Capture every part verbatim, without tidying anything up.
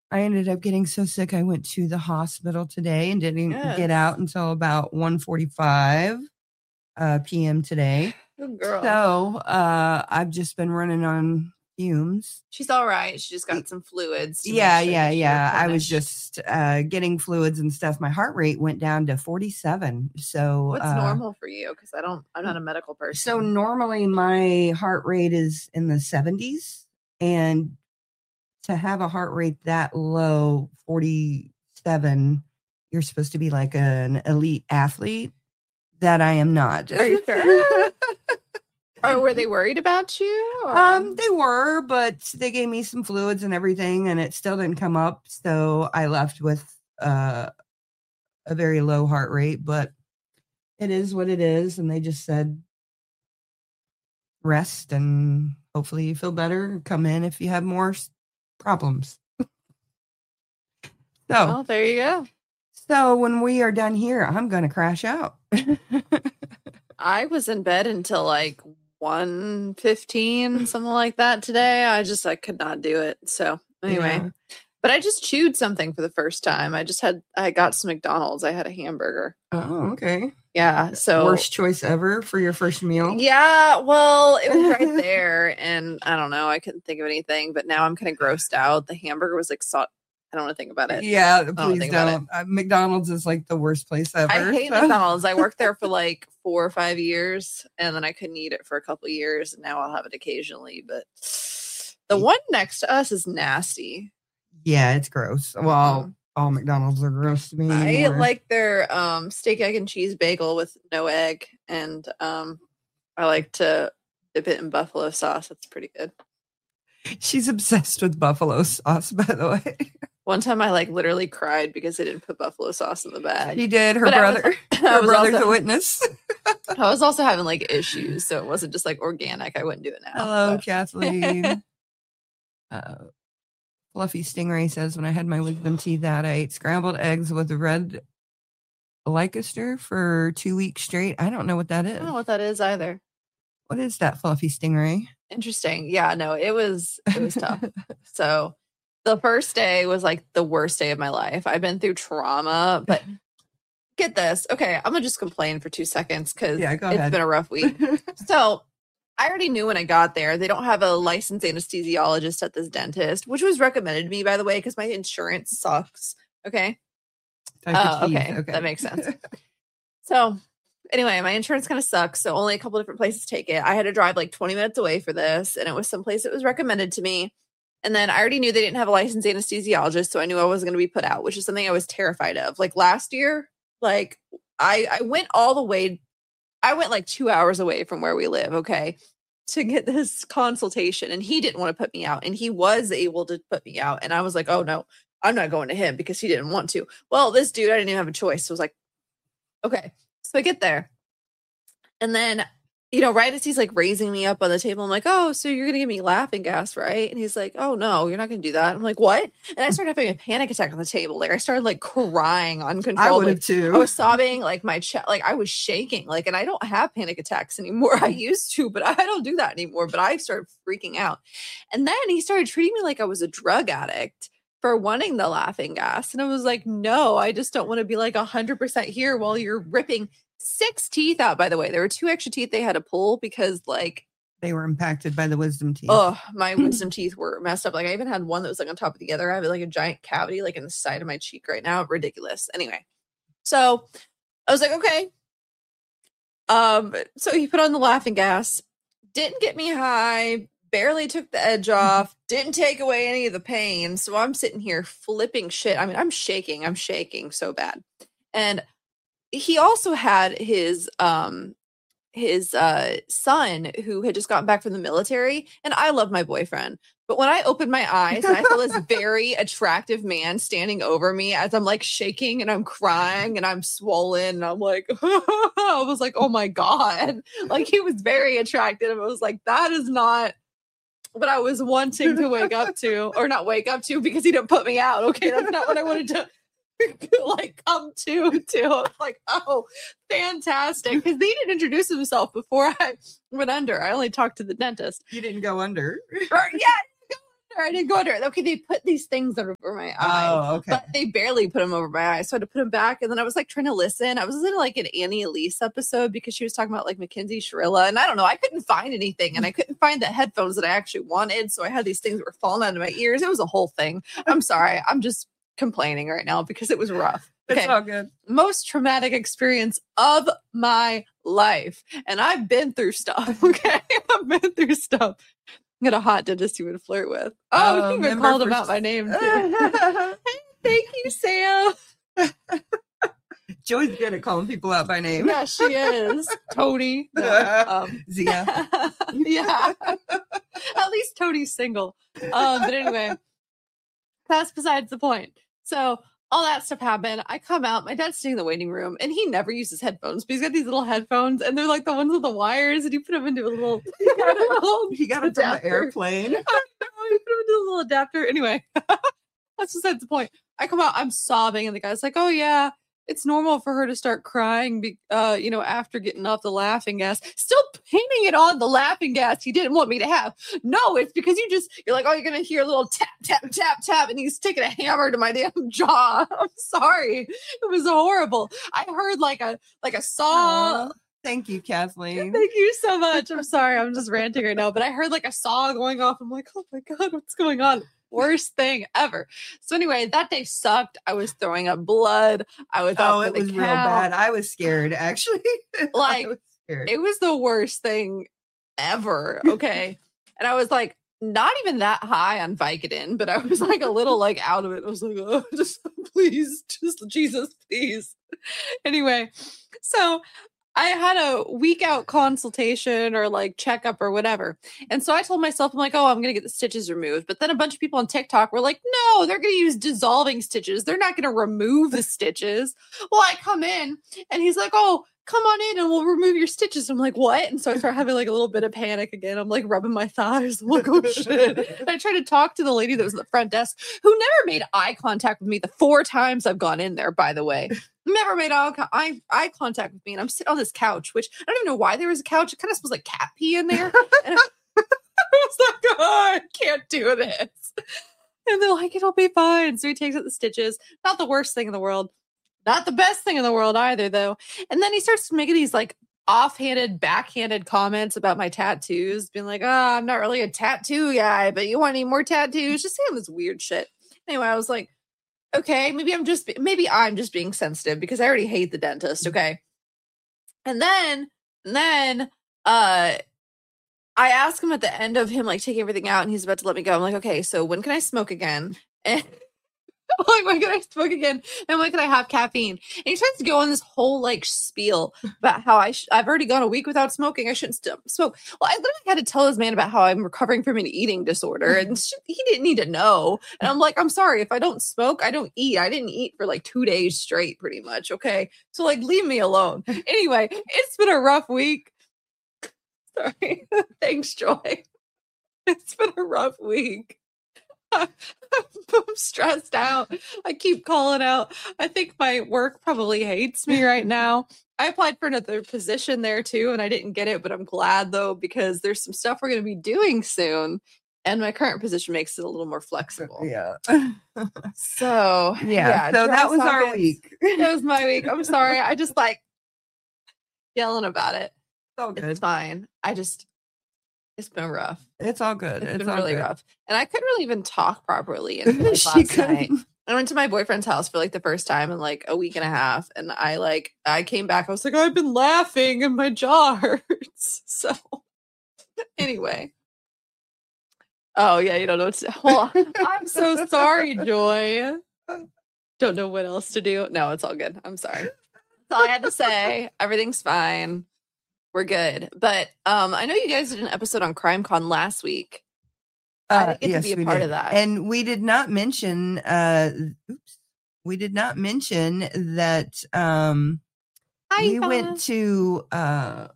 I ended up getting so sick, I went to the hospital today and didn't Yes. get out until about one forty-five uh, p.m. today. Good girl. So uh, I've just been running on fumes. She's all right. She just got some fluids. To Yeah, make sure yeah, that yeah. you're I was replenished. just uh, getting fluids and stuff. My heart rate went down to forty-seven. So What's uh, normal for you? Because I don't, I'm not a medical person. So normally my heart rate is in the seventies, and to have a heart rate that low, forty-seven, you're supposed to be like an elite athlete. That I am not. Are you sure? Or were they worried about you? Or? Um, they were, but they gave me some fluids and everything, and it still didn't come up. So I left with uh, a very low heart rate, but it is what it is. And they just said, rest and hopefully you feel better. Come in if you have more problems. So, well, there you go. So when we are done here, I'm going to crash out. I was in bed until like one fifteen, something like that today. I just, I could not do it. So anyway, yeah. But I just chewed something for the first time. I just had, I got some McDonald's. I had a hamburger. Oh, okay. Yeah. So worst choice ever for your first meal. Yeah. Well, it was right there. And I don't know. I couldn't think of anything, but now I'm kind of grossed out. The hamburger was like, so- I don't want to think about it. Yeah. Please don't. don't. Uh, McDonald's is like the worst place ever. I hate so. McDonald's. I worked there for like four or five years and then I couldn't eat it for a couple of years. And now I'll have it occasionally, but the one next to us is nasty. Yeah, it's gross. Well, um, all McDonald's are gross to me. I like their um, steak, egg, and cheese bagel with no egg. And um, I like to dip it in buffalo sauce. That's pretty good. She's obsessed with buffalo sauce, by the way. One time I like literally cried because they didn't put buffalo sauce in the bag. She did. Her but brother, was, her brother's also, a witness. I was also having like issues. So it wasn't just like organic. I wouldn't do it now. Hello, but. Kathleen. uh, Fluffy Stingray says, when I had my wisdom teeth out, I ate scrambled eggs with red Leicester for two weeks straight. I don't know what that is. I don't know what that is either. What is that, Fluffy Stingray? Interesting. Yeah, no, it was, it was tough. So the first day was like the worst day of my life. I've been through trauma, but get this. Okay, I'm going to just complain for two seconds because yeah, it's ahead. been a rough week. So I already knew when I got there, they don't have a licensed anesthesiologist at this dentist, which was recommended to me, by the way, because my insurance sucks. Okay. Oh, okay. okay. That makes sense. So anyway, my insurance kind of sucks. So only a couple different places take it. I had to drive like twenty minutes away for this. And it was someplace that was recommended to me. And then I already knew they didn't have a licensed anesthesiologist. So I knew I wasn't going to be put out, which is something I was terrified of. Like last year, like I, I went all the way. I went like two hours away from where we live. Okay. To get this consultation. And he didn't want to put me out. And he was able to put me out. And I was like, oh no, I'm not going to him because he didn't want to. Well, this dude, I didn't even have a choice. So I was like, okay. So I get there. And then, you know, right as he's like raising me up on the table, I'm like, oh, so you're going to give me laughing gas, right? And he's like, oh, no, you're not going to do that. I'm like, what? And I started having a panic attack on the table there. I started like crying uncontrollably. I would have too. I was sobbing, like my chest, like I was shaking, like, and I don't have panic attacks anymore. I used to, but I don't do that anymore. But I started freaking out. And then he started treating me like I was a drug addict for wanting the laughing gas. And I was like, no, I just don't want to be like a hundred percent here while you're ripping six teeth out. By the way, there were two extra teeth they had to pull because like they were impacted by the wisdom teeth. Oh, my wisdom teeth were messed up. Like I even had one that was like on top of the other. I have like a giant cavity like in the side of my cheek right now. Ridiculous. Anyway, so I was like, okay. Um, so he put on the laughing gas, didn't get me high, barely took the edge off, didn't take away any of the pain. So I'm sitting here flipping shit. I mean, I'm shaking. I'm shaking so bad. And he also had his um his uh son who had just gotten back from the military. And I love my boyfriend. But when I opened my eyes and I saw this very attractive man standing over me as I'm like shaking and I'm crying and I'm swollen and I'm like, I was like, oh my God. Like he was very attractive. I was like, that is not what I was wanting to wake up to, or not wake up to because he didn't put me out. Okay. That's not what I wanted to like come to to like, oh, fantastic, because he didn't introduce himself before I went under. I only talked to the dentist. You didn't go under. Or, yeah, go under. I didn't go under. Okay, they put these things over my eyes. Oh, okay. But they barely put them over my eyes. So I had to put them back. And then I was like trying to listen. I was listening to like an Annie Elise episode because she was talking about like Mackenzie Shirilla. And I don't know, I couldn't find anything. And I couldn't find the headphones that I actually wanted. So I had these things that were falling out of my ears. It was a whole thing. I'm sorry. I'm just complaining right now because it was rough. It's Okay. all good. Most traumatic experience of my life. And I've been through stuff. Okay. I've been through stuff. I got a hot dentist you would flirt with. Oh, Oh, he even member called for- him out by name too. Hey, thank you, Sam. Joey's good at calling people out by name. Yeah, she is. Tony. No, um, Zia. yeah. At least Tony's single. Um, but anyway, that's besides the point. So all that stuff happened. I come out, my dad's sitting in the waiting room, and he never uses headphones, but he's got these little headphones, and they're like the ones with the wires, and you put them into a little, He got it, little he got it from the adapter. airplane. I know, you put them into a little adapter. Anyway, that's besides the point. I come out, I'm sobbing, and the guy's like, "Oh yeah, it's normal for her to start crying, be, uh, you know, after getting off the laughing gas." Still painting it on the laughing gas he didn't want me to have. No, it's because you just, you're like, oh, you're going to hear a little tap, tap, tap, tap, and he's taking a hammer to my damn jaw. I'm sorry. It was horrible. I heard like a, like a saw. Aw, thank you, Kathleen. Thank you so much. I'm sorry. I'm just ranting right now, but I heard like a saw going off. I'm like, oh my God, what's going on? Worst thing ever. So anyway, that day sucked. I was throwing up blood. I was Oh, out it for the was real count. bad. I was scared, actually. I Like, was scared. It was the worst thing ever. Okay. And I was like, not even that high on Vicodin, but I was like a little like out of it. I was like, oh, just please, just Jesus, please. Anyway, so I had a week out consultation or like checkup or whatever. And so I told myself, I'm like, oh, I'm going to get the stitches removed. But then a bunch of people on TikTok were like, no, they're going to use dissolving stitches. They're not going to remove the stitches. Well, I come in and he's like, oh, come on in and we'll remove your stitches. I'm like, what? And so I start having like a little bit of panic again. I'm like rubbing my thighs. I'm like, oh shit. And I try to talk to the lady that was at the front desk who never made eye contact with me the four times I've gone in there, by the way. Never made eye, co- eye, eye contact with me. And I'm sitting on this couch, which I don't even know why there was a couch. It kind of smells like cat pee in there. And I, I was like, oh, I can't do this. And they're like, it'll be fine. So he takes out the stitches. Not the worst thing in the world. Not the best thing in the world either, though. And then he starts making these like offhanded, backhanded comments about my tattoos, being like, oh, I'm not really a tattoo guy, but you want any more tattoos? Just saying this weird shit. Anyway, I was like, okay, maybe I'm just, maybe I'm just being sensitive because I already hate the dentist. Okay. And then, and then, uh, I asked him at the end of him like taking everything out and he's about to let me go. I'm like, okay, so when can I smoke again? And like, when can I smoke again? And when can I have caffeine? And he tries to go on this whole like spiel about how I sh- I've already gone a week without smoking. I shouldn't st- smoke. Well, I literally had to tell this man about how I'm recovering from an eating disorder, and sh- he didn't need to know. And I'm like, I'm sorry, if I don't smoke, I don't eat. I didn't eat for like two days straight, pretty much. Okay, so like, leave me alone. Anyway, it's been a rough week. Sorry. Thanks, Joy. It's been a rough week. I'm stressed out. I keep calling out. I think my work probably hates me right now. I applied for another position there too, and I didn't get it, but I'm glad though, because there's some stuff we're going to be doing soon. And my current position makes it a little more flexible. Yeah. So, Yeah. so dry that was our sockets. week. That was my week. I'm sorry. I just like yelling about it. It's all good. It's fine. I just, it's been rough. It's all good. It's It's, been all really good. rough. And I couldn't really even talk properly until like, She last night. couldn't. I went to my boyfriend's house for like the first time in like a week and a half. And I like, I came back. I was like, I've been laughing and my jaw hurts. So anyway. Oh, yeah. You don't know what to Well, I'm so sorry, Joy. Don't know what else to do. No, it's all good. I'm sorry. That's all I had to say. Everything's fine. We're good. But um, I know you guys did an episode on CrimeCon last week. I Uh, didn't get yes, to be a we part did. of that. And we did not mention uh oops. We did not mention that um Hi, we Ivana. went to uh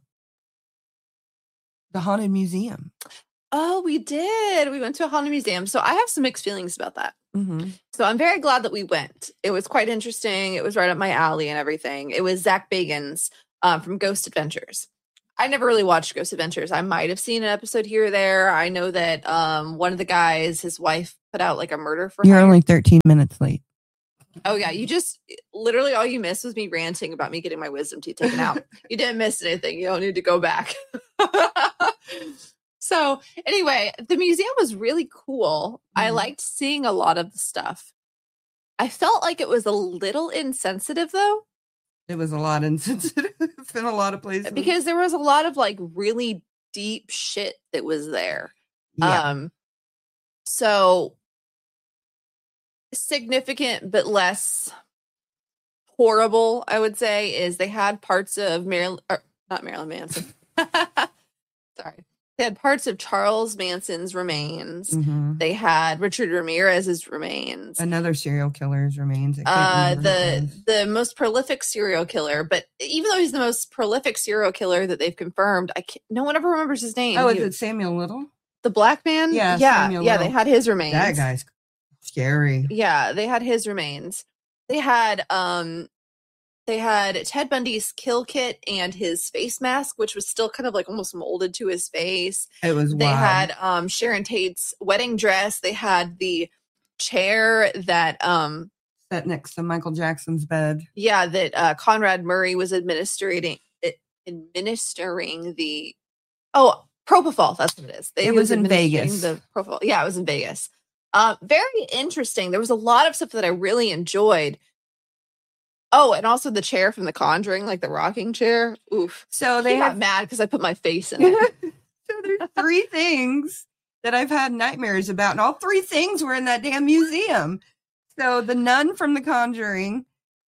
the Haunted Museum. Oh, we did. We went to a haunted museum. So I have some mixed feelings about that. Mm-hmm. So I'm very glad that we went. It was quite interesting. It was right up my alley and everything. It was Zach Bagans um, from Ghost Adventures. I never really watched Ghost Adventures. I might have seen an episode here or there. I know that um, one of the guys, his wife put out like a murder for You're hire. only thirteen minutes late. Oh, yeah. You just literally all you missed was me ranting about me getting my wisdom teeth taken out. You didn't miss anything. You don't need to go back. So anyway, the museum was really cool. Mm-hmm. I liked seeing a lot of the stuff. I felt like it was a little insensitive, though. It was a lot insensitive in a lot of places. Because there was a lot of like really deep shit that was there. Yeah. Um, so significant but less horrible, I would say, is they had parts of Marilyn, or not Marilyn Manson. Sorry. They had parts of Charles Manson's remains. Mm-hmm. They had Richard Ramirez's remains. Another serial killer's remains. Uh, the the most prolific serial killer, but even though he's the most prolific serial killer that they've confirmed, I can't, no one ever remembers his name. Oh, he, is it Samuel Little? The black man? Yeah, yeah, Samuel yeah. Little. They had his remains. That guy's scary. Yeah, they had his remains. They had um. They had Ted Bundy's kill kit and his face mask, which was still kind of like almost molded to his face. It was They wild. had um, Sharon Tate's wedding dress. They had the chair that... Um, Sat next to Michael Jackson's bed. Yeah, that uh, Conrad Murray was administering, administering the... Oh, propofol, that's what it is. They, it was, was in Vegas. The propofol. Yeah, it was in Vegas. Uh, very interesting. There was a lot of stuff that I really enjoyed. Oh, and also the chair from The Conjuring, like the rocking chair. Oof. So they he have got mad because I put my face in it. So there's three things that I've had nightmares about, and all three things were in that damn museum. So the nun from The Conjuring,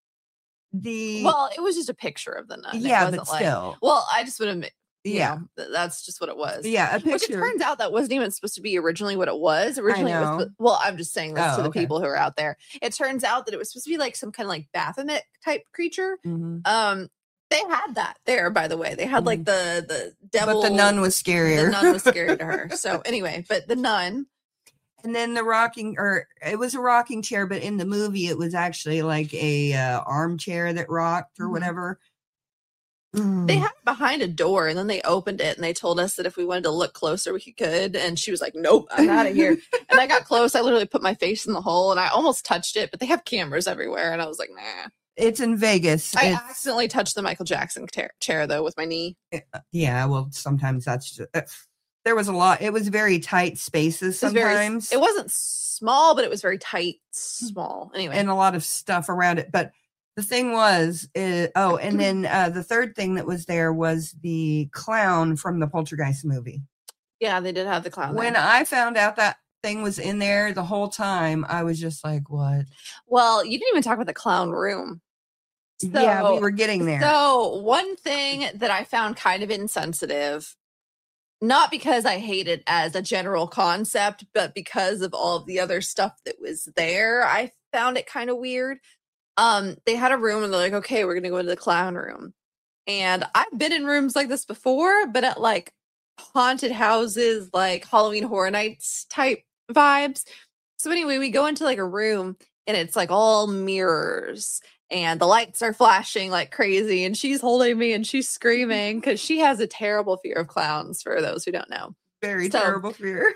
the well, it was just a picture of the nun. Yeah, it but like, still. Well, I just would have. Yeah, know, that's just what it was. Yeah, a picture. Which it turns out that wasn't even supposed to be originally what it was. Originally, I know. It was, well, I'm just saying this oh, to the okay. people who are out there. It turns out that it was supposed to be like some kind of like Baphomet type creature. Mm-hmm. Um, they had that there, by the way. They had like the the devil. But the nun was scarier. The nun was scary to her. So anyway, but the nun. And then the rocking, or it was a rocking chair, but in the movie, it was actually like a uh, armchair that rocked or mm-hmm. whatever. They had it behind a door, and then they opened it, and they told us that if we wanted to look closer, we could. And she was like, "Nope, I'm out of here." And I got close. I literally put my face in the hole, and I almost touched it. But they have cameras everywhere, and I was like, "Nah." It's in Vegas. I it's... accidentally touched the Michael Jackson ter- chair though with my knee. Yeah, well, sometimes that's just, uh, there was a lot. It was very tight spaces sometimes. It, very, it wasn't small, but it was very tight, small. Anyway, and a lot of stuff around it, but. The thing was, uh, oh, and then uh, the third thing that was there was the clown from the Poltergeist movie. Yeah, they did have the clown. When there. I found out that thing was in there the whole time, I was just like, what? Well, you didn't even talk about the clown room. So, yeah, we were getting there. So one thing that I found kind of insensitive, not because I hate it as a general concept, but because of all of the other stuff that was there, I found it kind of weird. Um, they had a room and they're like, okay, we're going to go into the clown room. And I've been in rooms like this before, but at like haunted houses, like Halloween Horror Nights type vibes. So anyway, we go into like a room and it's like all mirrors and the lights are flashing like crazy. And she's holding me and she's screaming because she has a terrible fear of clowns, for those who don't know. Very so, terrible fear.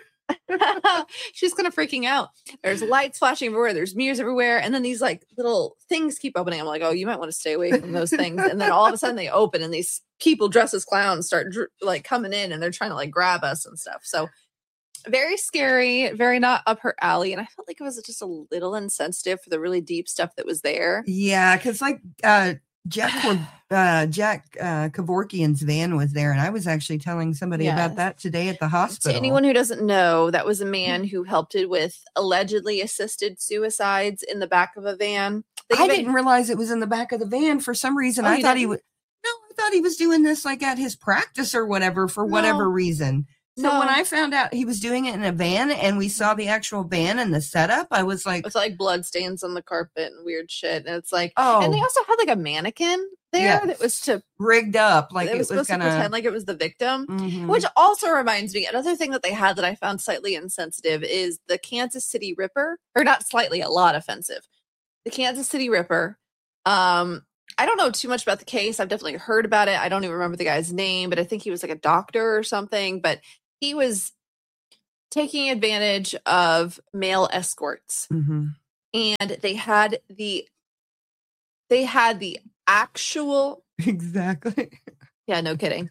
She's kind of freaking out. There's lights flashing everywhere. There's mirrors everywhere. And then these like little things keep opening. I'm like, oh, you might want to stay away from those things. And then all of a sudden they open and these people dressed as clowns start dr- like coming in and they're trying to like grab us and stuff. So very scary, very not up her alley. And I felt like it was just a little insensitive for the really deep stuff that was there. Yeah, because like uh Jack uh, Jack uh, Kevorkian's van was there, and I was actually telling somebody yes. about that today at the hospital. To anyone who doesn't know, that was a man who helped it with allegedly assisted suicides in the back of a van. They I even, didn't realize it was in the back of the van for some reason. Oh, I thought didn't? he would. No, I thought he was doing this like at his practice or whatever for no. whatever reason. So no. when I found out he was doing it in a van and we saw the actual van and the setup, I was like... It's like blood stains on the carpet and weird shit. And it's like... Oh. And they also had like a mannequin there yes. that was to... Rigged up. Like it was, it was supposed gonna... to pretend like it was the victim. Mm-hmm. Which also reminds me, another thing that they had that I found slightly insensitive is the Kansas City Ripper. Or not slightly, a lot offensive. The Kansas City Ripper. Um... I don't know too much about the case. I've definitely heard about it. I don't even remember the guy's name, but I think he was like a doctor or something. But he was taking advantage of male escorts, Mm-hmm. and they had the they had the actual Exactly. yeah, no kidding.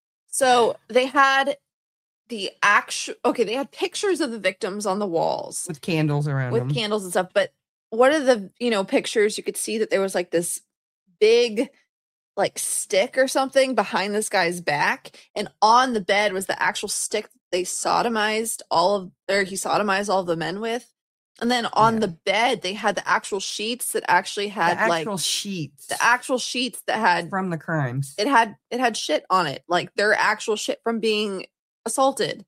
So they had the actual okay, they had pictures of the victims on the walls With candles around with them. candles and stuff. But one of the you know pictures, you could see that there was like this big like stick or something behind this guy's back, and on the bed was the actual stick that they sodomized all of or he sodomized all of the men with. And then on Yeah. the bed they had the actual sheets that actually had the actual like sheets the actual sheets that had from the crimes. it had it had shit on it, like their actual shit from being assaulted.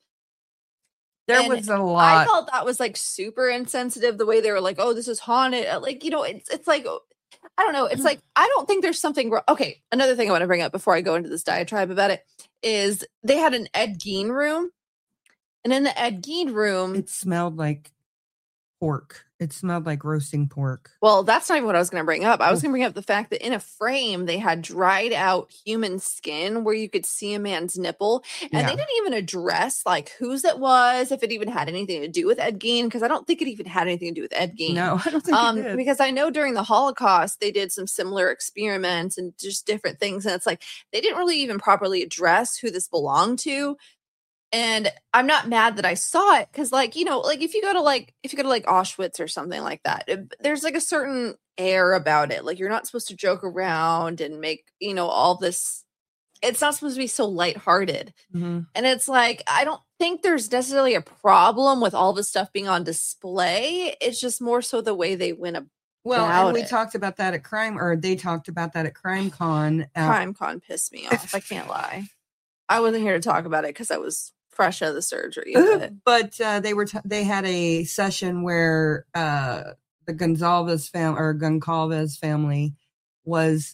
There And was a I lot. felt that was like super insensitive, the way they were like, oh, this is haunted. Uh, Like, you know, it's it's like I don't know. It's like I don't think there's something wrong. Okay, another thing I want to bring up before I go into this diatribe about it is they had an Ed Gein room, and in the Ed Gein room, It smelled like pork. It smelled like roasting pork. well, that's not even what I was going to bring up. I was Oof. going to bring up the fact that in a frame they had dried out human skin where you could see a man's nipple, and Yeah. they didn't even address like whose it was, if it even had anything to do with Ed Gein, because I don't think it even had anything to do with Ed Gein. No, I don't think Um, it did. because I know during the Holocaust they did some similar experiments and just different things, and it's like they didn't really even properly address who this belonged to. And I'm not mad that I saw it, because like, you know, like if you go to like if you go to like Auschwitz or something like that, it- there's like a certain air about it. Like you're not supposed to joke around and make, you know, all this. It's not supposed to be so lighthearted. Mhm. And it's like, I don't think there's necessarily a problem with all this stuff being on display. It's just more so the way they went about Well, about and we it. talked about that at Crime, or they talked about that at Crime Con. uh, Crime Con pissed me off. I can't lie. I wasn't here to talk about it because I was fresh out of the surgery. But but uh, they were t- they had a session where uh, the Gonzalez family or Goncalves family was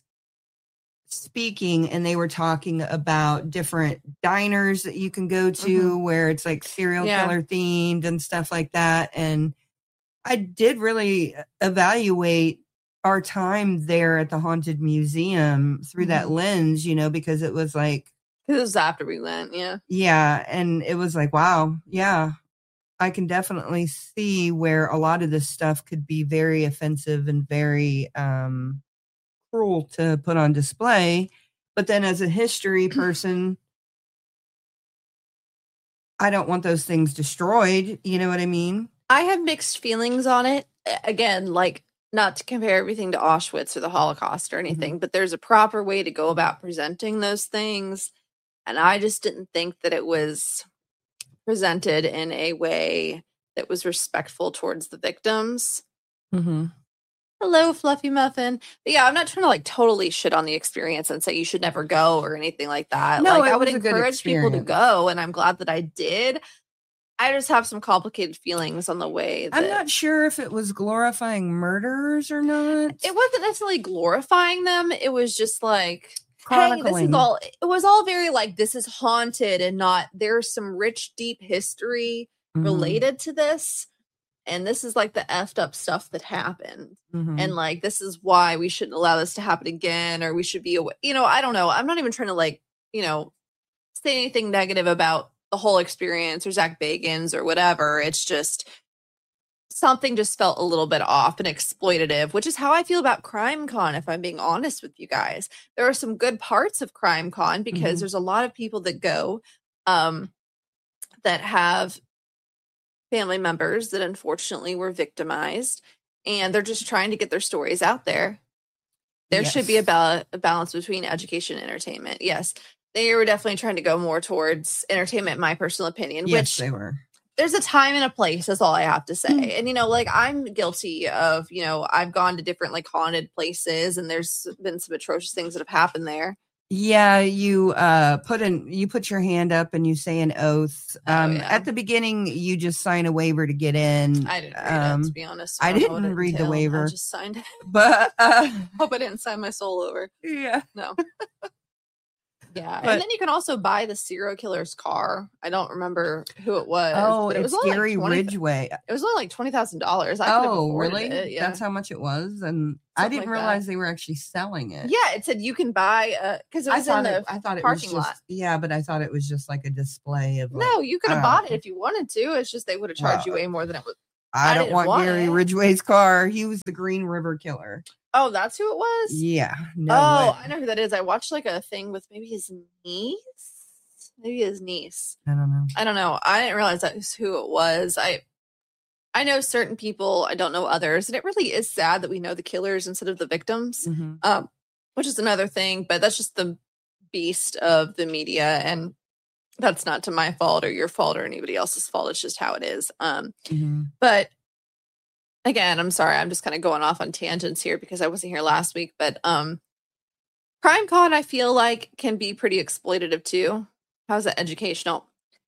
speaking, and they were talking about different diners that you can go to where it's like serial Yeah. killer themed and stuff like that. And I did really evaluate our time there at the Haunted Museum through that Mhm. lens, you know, because it was like, it was after we went, yeah. yeah, and it was like, wow, yeah, I can definitely see where a lot of this stuff could be very offensive and very um, cruel to put on display. But then as a history person, I don't want those things destroyed. You know what I mean? I have mixed feelings on it. A- Again, like not to compare everything to Auschwitz or the Holocaust or anything, but there's a proper way to go about presenting those things. And I just didn't think that it was presented in a way that was respectful towards the victims. Mm-hmm. Hello, Fluffy Muffin. But yeah, I'm not trying to like totally shit on the experience and say you should never go or anything like that. No, like it I would was a good encourage people to experience. go, and I'm glad that I did. I just have some complicated feelings on the way that I'm not sure if it was glorifying murderers or not. it wasn't necessarily glorifying them. It was just like, hey, this is Chronicling. all it was all very like this is haunted, and not there's some rich, deep history Mhm. related to this. And this is like the effed up stuff that happened. Mhm. And like this is why we shouldn't allow this to happen again, or we should be away. You know, I don't know. I'm not even trying to like, you know, say anything negative about the whole experience or Zach Bagans or whatever. It's just something just felt a little bit off and exploitative, which is how I feel about Crime Con, if I'm being honest with you guys. There are some good parts of Crime Con because Mhm. there's a lot of people that go um, that have family members that unfortunately were victimized, and they're just trying to get their stories out there. There should be a, Yes. bal- a balance between education and entertainment. Yes, they were definitely trying to go more towards entertainment, in my personal opinion, Yes, which they were. there's a time and a place, is all I have to say. Mm. And, you know, like I'm guilty of, you know, I've gone to different like haunted places, and there's been some atrocious things that have happened there. Yeah, you uh put in you put your hand up and you say an oath. Oh, Um yeah. at the beginning you just sign a waiver to get in. I didn't read um, it, to be honest. I don't know what didn't it read the entailed. I waiver. just signed it. But uh Hope I didn't sign my soul over. yeah. No. Yeah, But- and then you can also buy the serial killer's car. I don't remember who it was. Oh, but it it's was only like Gary twenty Ridgway. It was only like twenty thousand dollars. I could have Oh, afforded really? it. Yeah, That's how much it was, and I Something didn't like that. realize they were actually selling it. yeah. It said you can buy a because it I was in thought the it, I thought it was parking just lot. yeah, but I thought it was just like a display of. Like, No, you could have I bought don't it know. if you wanted to. It's just they would have charged you Well, way more than it was. I, I don't didn't want, want Gary it. Ridgway's car. He was the Green River Killer. Oh, that's who it was. Yeah. No oh, way. I know who that is. I watched like a thing with maybe his niece. Maybe his niece. I don't know. I don't know. I didn't realize that was who it was. I I know certain people. I don't know others, and it really is sad that we know the killers instead of the victims. Mhm. Um, which is another thing, but that's just the beast of the media, and that's not to my fault or your fault or anybody else's fault. It's just how it is. Um, Mhm. but again, I'm sorry. I'm just kind of going off on tangents here because I wasn't here last week. But um, CrimeCon, I feel like, can be pretty exploitative too. How's it educational?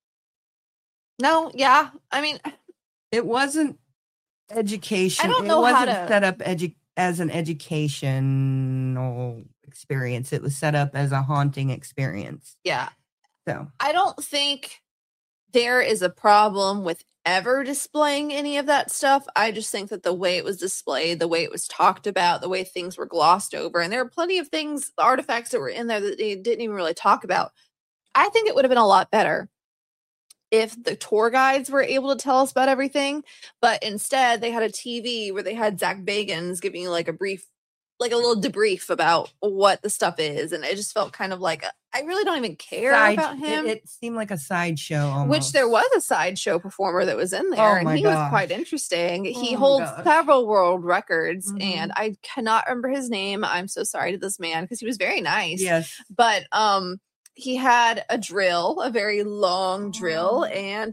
No, yeah. I mean, It wasn't education. I don't it know how wasn't to- set up edu- as an educational experience. It was set up as a haunting experience. yeah. So I don't think there is a problem with ever displaying any of that stuff. I just think that the way it was displayed, the way it was talked about, the way things were glossed over, and there are plenty of things, artifacts that were in there that they didn't even really talk about. I think it would have been a lot better if the tour guides were able to tell us about everything, but instead they had a T V where they had Zach Bagans giving you like a brief, like a little debrief about what the stuff is, and it just felt kind of like a, I really don't even care side- about it- him. It, seemed like a sideshow almost. Which there was a sideshow performer that was in there, Oh and my he was gosh. quite interesting. He Oh my holds gosh. several world records, Mhm. and I cannot remember his name. I'm so sorry to this man because he was very nice. Yes. But um, he had a drill, a very long drill, Oh. and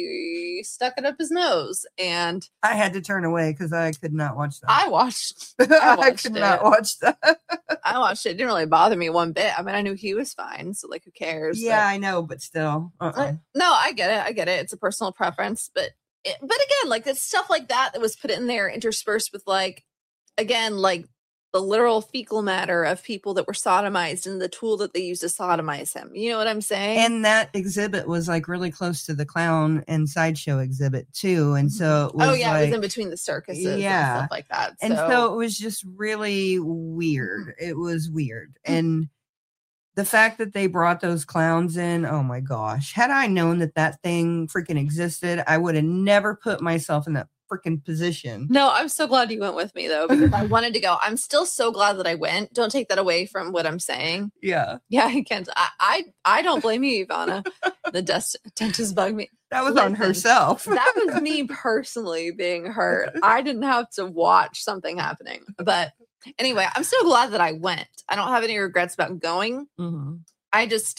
he stuck it up his nose. And I had to turn away because I could not watch that. I watched, I, I watched could it. not watch that. I watched it. It didn't really bother me one bit. I mean, I knew he was fine, so like, who cares? Yeah, I know, but still. But- Uh-uh. no, I get it. I get it. It's a personal preference, but it, but again, like it's stuff like that that was put in there, interspersed with like, again, like the literal fecal matter of people that were sodomized and the tool that they used to sodomize him. You know what I'm saying? And that exhibit was like really close to the clown and sideshow exhibit too. And so it was oh yeah, like, it was in between the circuses Yeah. and stuff like that. and so, so it was just really weird. It was weird. And the fact that they brought those clowns in, oh my gosh. Had I known that that thing freaking existed, I would have never put myself in that freaking position. no, I'm so glad you went with me though, because I wanted to go. I'm still so glad that I went. Don't take that away from what I'm saying. Yeah. Yeah, I can't. I I, I don't blame you, Ivana. The dest- dentist bugged me. That was on Listen, herself. That was me personally being hurt. I didn't have to watch something happening. But anyway, I'm so glad that I went. I don't have any regrets about going. Mhm. I just,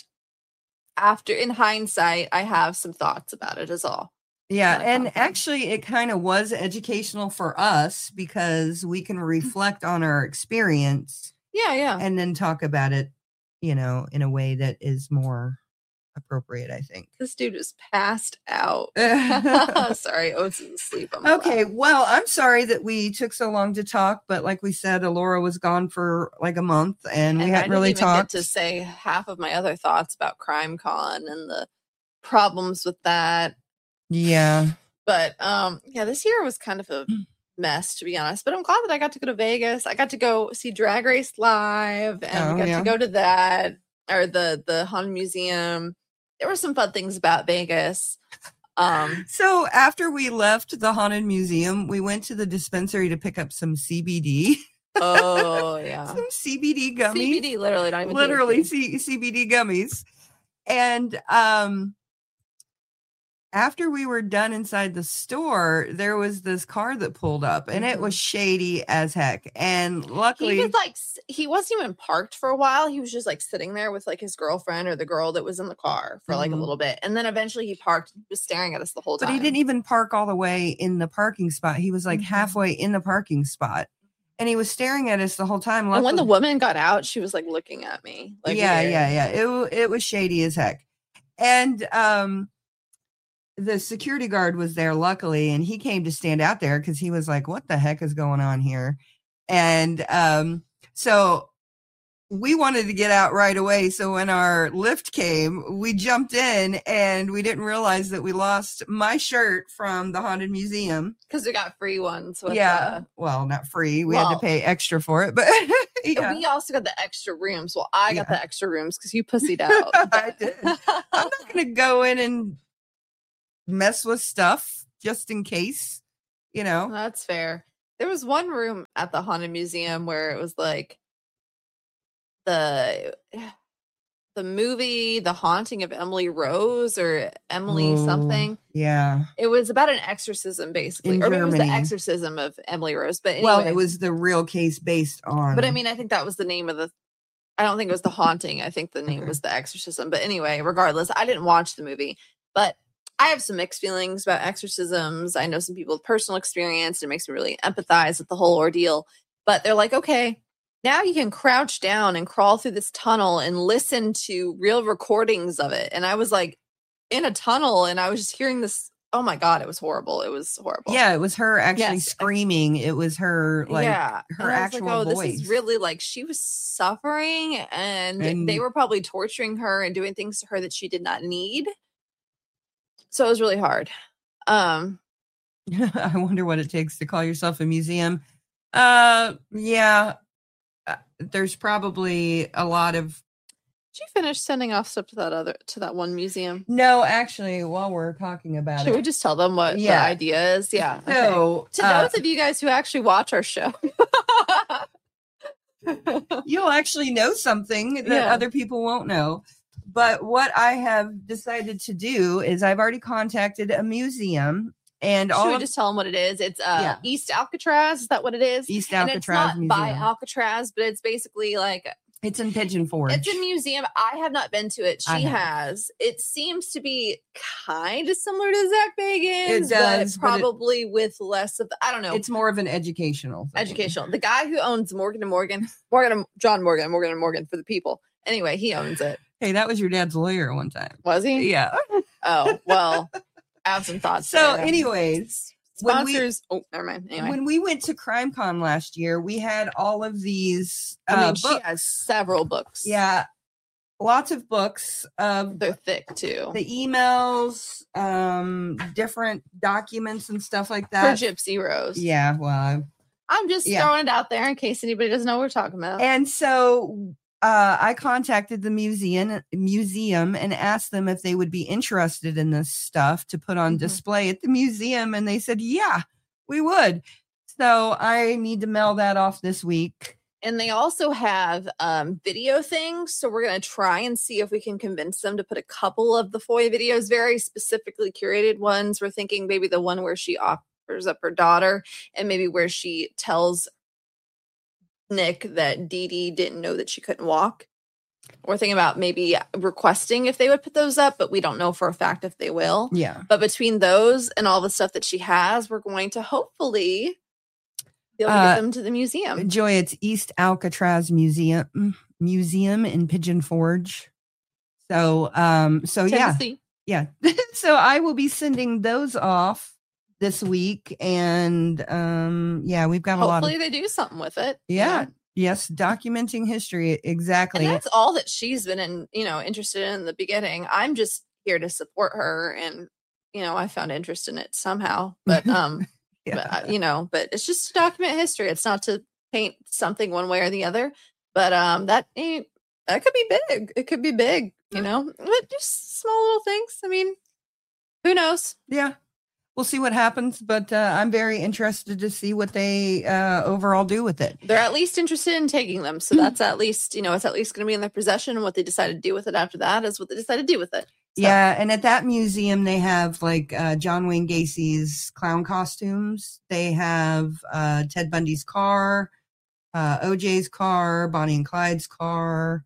after in hindsight, I have some thoughts about it, is all. Yeah, Not a and problem. actually, it kind of was educational for us because we can reflect on our experience Yeah, yeah. and then talk about it, you know, in a way that is more appropriate, I think. This dude is passed out. okay, Sorry, Oates is asleep. I'm allowed. well, I'm sorry that we took so long to talk, but like we said, Alora was gone for like a month and we And I hadn't didn't really even talked. get to say half of my other thoughts about CrimeCon and the problems with that. Yeah. But um, yeah, this year was kind of a mess, to be honest. But I'm glad that I got to go to Vegas. I got to go see Drag Race live, and Oh, we got yeah. to go to that or the the Haunted Museum. There were some fun things about Vegas. Um, So after we left the Haunted Museum, we went to the dispensary to pick up some C B D, oh yeah, some C B D gummies. C B D, literally, not even literally T C- CBD gummies. And um after we were done inside the store, there was this car that pulled up and it Mhm. was shady as heck. And He luckily, was like, s- he wasn't even parked for a while. He was just like sitting there with like his girlfriend or the girl that was in the car for like a Mhm. little bit, and then eventually he parked, was staring at us the whole but time. he didn't even park all the way in the parking spot. He was like Mhm. halfway in the parking spot and he was staring at us the whole time. And when the Luckily- woman got out, she was like looking at me. Like, yeah, weird. yeah, yeah. It, wa- it was shady as heck. And um the security guard was there, luckily, and he came to stand out there because he was like, what the heck is going on here? And um so we wanted to get out right away. So when our lift came, we jumped in and we didn't realize that we lost my shirt from the Haunted Museum. Because we got free ones. With, yeah. Uh, well, not free. We well, had to pay extra for it. But yeah. we also got the extra rooms. Well, I got Yeah. the extra rooms because you pussied out. I did. I'm not going to go in and mess with stuff just in case, you know. That's fair. There was one room at the Haunted Museum where it was like the the movie The Haunting of Emily Rose or Emily Ooh, something. Yeah. It was about an exorcism, basically. In or maybe it was the Germany. exorcism of Emily Rose. But anyway, Well, it was the real case based on. But I mean, I think that was the name of the. I don't think it was The Haunting. I think the name Okay. was The Exorcism. But anyway, regardless, I didn't watch the movie. But I have some mixed feelings about exorcisms. I know some people with personal experience. It makes me really empathize with the whole ordeal. But they're like, okay, now you can crouch down and crawl through this tunnel and listen to real recordings of it. And I was like in a tunnel and I was just hearing this. Oh my God, it was horrible. It was horrible. Yeah, it was her actually Yes. screaming. It was her, like, yeah. her And I was actual like, oh, voice. this is really like she was suffering and, And- they were probably torturing her and doing things to her that she did not need. So it was really hard. Um, I wonder what it takes to call yourself a museum. Uh, yeah, uh, there's probably a lot of. did you finish sending off stuff to that other to that one museum? No, actually, while we're talking about Should we it, just tell them what Yeah. the idea is? Yeah. okay. so To uh, those of you guys who actually watch our show. you'll actually know something that Yeah. other people won't know. But what I have decided to do is I've already contacted a museum and Should all we of just tell them what it is? It's uh Yeah. East Alcatraz. Is that what it is? East and it's Alcatraz not by Museum. Alcatraz, but it's basically like It's in Pigeon Forge. it's a museum. I have not been to it. She I have. has. It seems to be kind of similar to Zach Bagans, does, but but it- probably with less of the, I don't know. It's more of an educational thing. Educational. The guy who owns Morgan and Morgan, Morgan and John Morgan, Morgan and Morgan for the people. Anyway, he owns it. Hey, that was your dad's lawyer one time. Was he? Yeah. Oh, well, I have some thoughts. So, there. anyways, when we- sponsors. oh, never mind. Anyway, when we went to CrimeCon last year, we had all of these uh, I mean, she books. has several books. Yeah, lots of books of They're thick too. the emails, um, different documents and stuff like For that. Gypsy Rose. Yeah, well, I'm just Yeah. throwing it out there in case anybody doesn't know what we're talking about. and so uh, I contacted the museum museum and asked them if they would be interested in this stuff to put on Mhm. display at the museum, and they said, "Yeah, we would." So I need to mail that off this week. And they also have um, video things. So we're going to try and see if we can convince them to put a couple of the F O I A videos, very specifically curated ones. We're thinking maybe the one where she offers up her daughter and maybe where she tells Nick that Dee Dee didn't know that she couldn't walk. We're thinking about maybe requesting if they would put those up, but we don't know for a fact if they will. Yeah. But between those and all the stuff that she has, we're going to hopefully be able to Uh, get them to the museum. Joy, it's East Alcatraz Museum Museum in Pigeon Forge. So, um, so yeah, Tennessee. yeah. So I will be sending those off this week, and um, yeah, we've got a lot of Hopefully they do something with it. you yeah, know? yes, documenting history exactly. And that's all that she's been in, you know, interested in, in the beginning. I'm just here to support her, and you know, I found interest in it somehow. But um, Yeah. but, uh, you know, but it's just to document history. It's not to paint something one way or the other. But um, that ain't that could be big. It could be big. You know, but just small little things. I mean, who knows? Yeah, we'll see what happens, but uh, I'm very interested to see what they uh, overall do with it. They're at least interested in taking them. So that's at least, you know, it's at least going to be in their possession. And what they decide to do with it after that is what they decide to do with it. So, Yeah, and at that museum, they have like uh, John Wayne Gacy's clown costumes. They have uh, Ted Bundy's car, uh, O J's car, Bonnie and Clyde's car.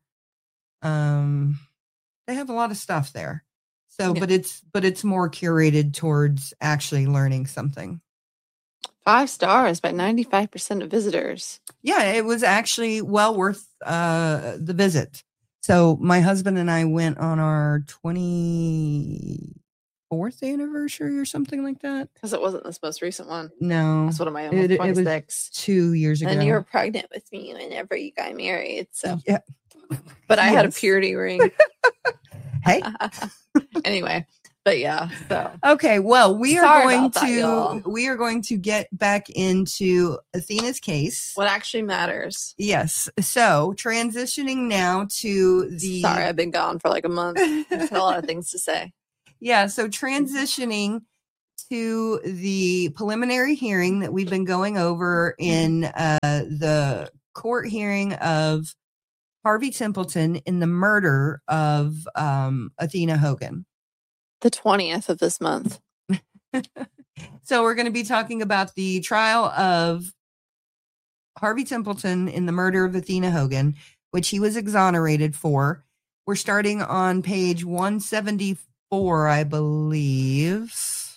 Um, they have a lot of stuff there. So, Yeah. but it's but it's more curated towards actually learning something. Five stars by ninety-five percent of visitors. Yeah, it was actually well worth uh, the visit. So my husband and I went on our twenty fourth anniversary or something like that. Because it wasn't this most recent one. No. That's what am I on? It, it was twenty-six. two years ago. And you were pregnant with me whenever you got married. So, yeah. But I Yes. had a purity ring. Hey. Anyway, but yeah. So Okay, well, we are Sorry going about that, to y'all. we are going to get back into Athena's case. what actually matters? Yes. So transitioning now to the Sorry, I've been gone for like a month. I've had a lot of things to say. Yeah, so transitioning to the preliminary hearing that we've been going over in uh, the court hearing of Harvey Templeton in the murder of um, Athena Hogan. The twentieth of this month. So we're going to be talking about the trial of Harvey Templeton in the murder of Athena Hogan, which he was exonerated for. We're starting on page one seventy-four, I believe.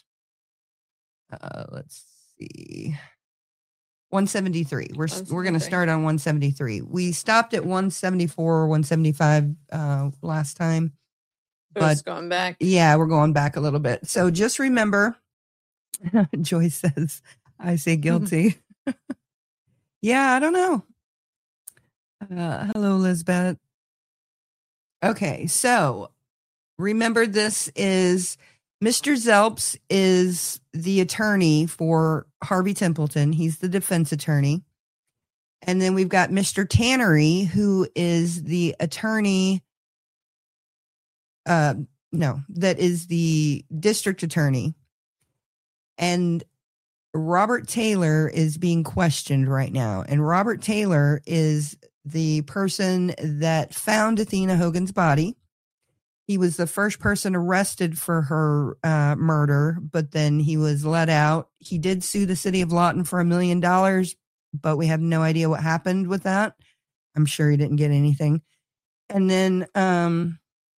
Uh, let's see. one seventy-three. We're we're going to start on one seventy-three. We stopped at one seventy-four or one seventy-five uh, last time. We're just going back. Yeah, we're going back a little bit. So just remember, Joyce says, I say guilty. Yeah, I don't know. Uh, hello, Lisbeth. Okay, so remember, this is Mister Zelps is the attorney for Harvey Templeton. He's the defense attorney. And then we've got Mister Tannery, who is the attorney. Uh, no, that is the district attorney. And Robert Taylor is being questioned right now. And Robert Taylor is the person that found Athena Hogan's body. He was the first person arrested for her uh, murder, but then he was let out. He did sue the city of Lawton for a million dollars, but we have no idea what happened with that. I'm sure he didn't get anything. And then, um,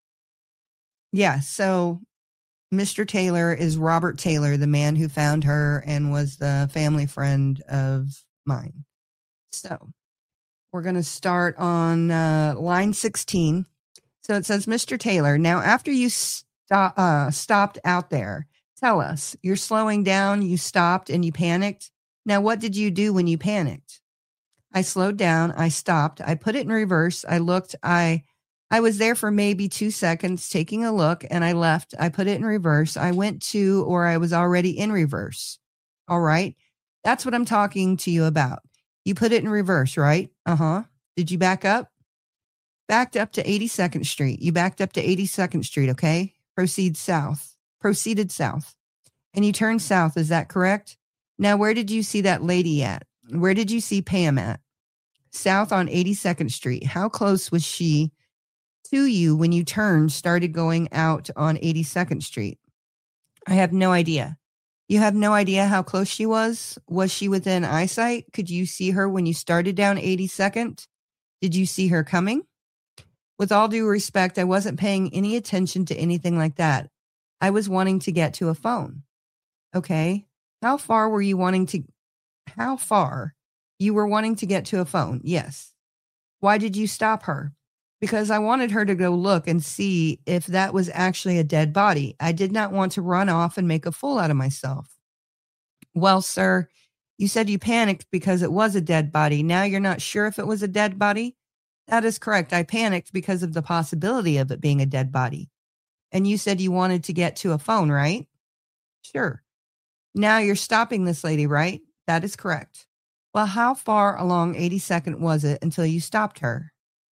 yeah, so Mister Taylor is Robert Taylor, the man who found her and was the family friend of mine. So we're going to start on uh, line sixteen. So it says, Mister Taylor, now after you stop, uh, stopped out there, tell us, you're slowing down, you stopped and you panicked. Now, what did you do when you panicked? I slowed down. I stopped. I put it in reverse. I looked. I I was there for maybe two seconds taking a look and I left. I put it in reverse. I went to, or I was already in reverse. All right. That's what I'm talking to you about. You put it in reverse, right? Uh-huh. Did you back up? Backed up to eighty-second Street. You backed up to eighty-second Street, okay? Proceed south. Proceeded south. And you turned south, is that correct? Now, where did you see that lady at? Where did you see Pam at? South on eighty-second Street. How close was she to you when you turned, started going out on eighty-second Street? I have no idea. You have no idea how close she was? Was she within eyesight? Could you see her when you started down eighty-second? Did you see her coming? With all due respect, I wasn't paying any attention to anything like that. I was wanting to get to a phone. Okay. How far were you wanting to, how far you were wanting to get to a phone? Yes. Why did you stop her? Because I wanted her to go look and see if that was actually a dead body. I did not want to run off and make a fool out of myself. Well, sir, you said you panicked because it was a dead body. Now you're not sure if it was a dead body? That is correct. I panicked because of the possibility of it being a dead body. And you said you wanted to get to a phone, right? Sure. Now you're stopping this lady, right? That is correct. Well, how far along eighty-second was it until you stopped her?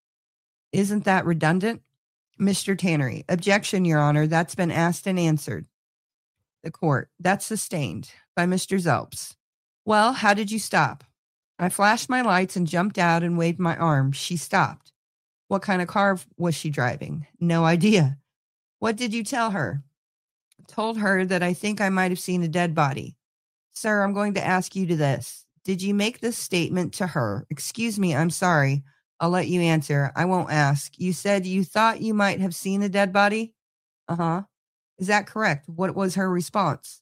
Isn't that redundant? Mister Tannery, objection, Your Honor. That's been asked and answered. The court, that's sustained by Mister Zelps. Well, how did you stop? I flashed my lights and jumped out and waved my arm. She stopped. What kind of car was she driving? No idea. What did you tell her? Told her that I think I might have seen a dead body. Sir, I'm going to ask you to this. Did you make this statement to her? Excuse me, I'm sorry. I'll let you answer. I won't ask. You said you thought you might have seen a dead body? Uh-huh. Is that correct? What was her response?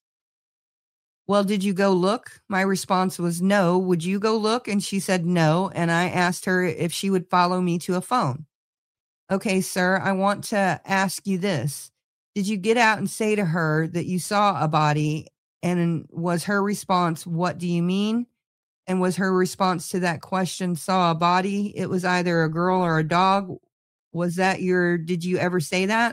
Well, did you go look? My response was no. Would you go look? And she said no. And I asked her if she would follow me to a phone. Okay, sir, I want to ask you this. Did you get out and say to her that you saw a body? And was her response, what do you mean? And was her response to that question, saw a body? It was either a girl or a dog. Was that your, did you ever say that?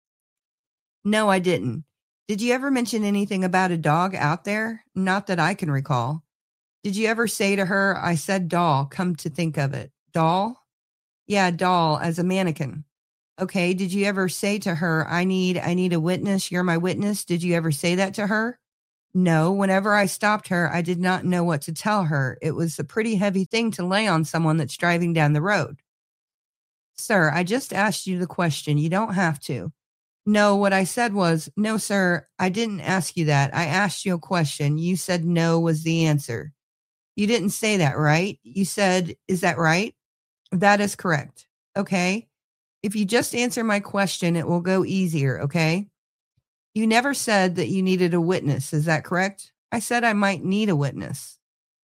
No, I didn't. Did you ever mention anything about a dog out there? Not that I can recall. Did you ever say to her, I said doll, come to think of it. Doll? Yeah, doll as a mannequin. Okay, did you ever say to her, I need, I need a witness, you're my witness? Did you ever say that to her? No, whenever I stopped her, I did not know what to tell her. It was a pretty heavy thing to lay on someone that's driving down the road. Sir, I just asked you the question. You don't have to. No, what I said was, no, sir, I didn't ask you that. I asked you a question. You said no was the answer. You didn't say that, right? You said, is that right? That is correct. Okay. If you just answer my question, it will go easier. Okay. You never said that you needed a witness. Is that correct? I said I might need a witness.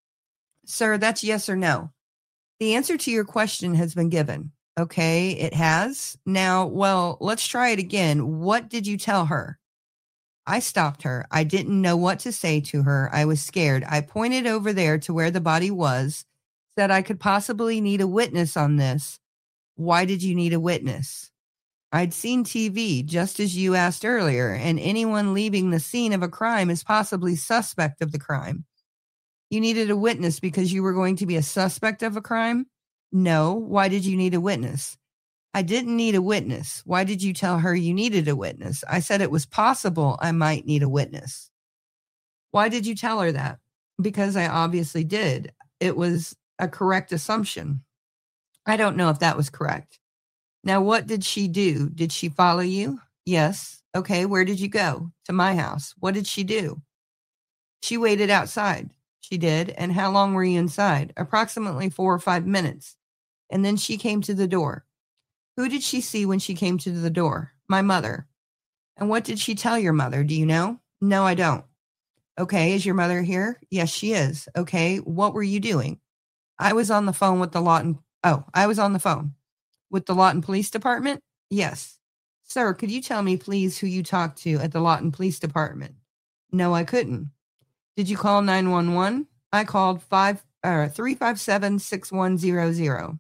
Sir, that's yes or no. The answer to your question has been given. Okay, it has. Now, well, let's try it again. What did you tell her? I stopped her. I didn't know what to say to her. I was scared. I pointed over there to where the body was, said I could possibly need a witness on this. Why did you need a witness? I'd seen T V, just as you asked earlier, and anyone leaving the scene of a crime is possibly suspect of the crime. You needed a witness because you were going to be a suspect of a crime? No. Why did you need a witness? I didn't need a witness. Why did you tell her you needed a witness? I said it was possible I might need a witness. Why did you tell her that? Because I obviously did. It was a correct assumption. I don't know if that was correct. Now, what did she do? Did she follow you? Yes. Okay, where did you go? To my house. What did she do? She waited outside. She did. And how long were you inside? Approximately four or five minutes. And then she came to the door. Who did she see when she came to the door? My mother. And what did she tell your mother? Do you know? No, I don't. Okay, is your mother here? Yes, she is. Okay, what were you doing? I was on the phone with the Lawton. Oh, I was on the phone. With the Lawton Police Department? Yes. Sir, could you tell me, please, who you talked to at the Lawton Police Department? No, I couldn't. Did you call nine one one? I called five, uh, three five seven, six one zero zero.